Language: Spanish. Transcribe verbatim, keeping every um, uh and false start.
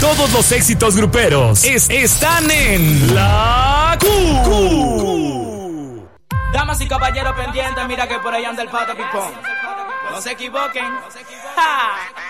Todos los éxitos gruperos es, están en La Q. Q. Damas y caballeros pendientes, mira que por ahí anda el Pato Pipón. No se equivoquen. ¡Ja!